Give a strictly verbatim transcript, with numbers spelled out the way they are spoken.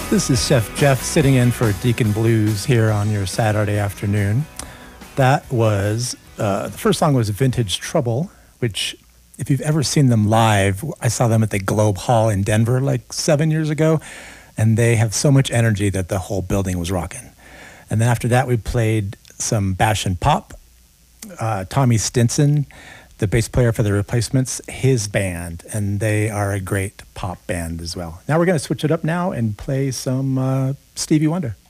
This is Chef Jeff sitting in for Deacon Blues here on your Saturday afternoon. That was, uh, the first song was Vintage Trouble, which if you've ever seen them live, I saw them at the Globe Hall in Denver like seven years ago, and they have so much energy that the whole building was rocking. And then after that, we played some Bash and Pop. Uh, Tommy Stinson, the bass player for The Replacements, his band, and they are a great pop band as well. Now we're going to switch it up now and play some uh, Stevie Wonder.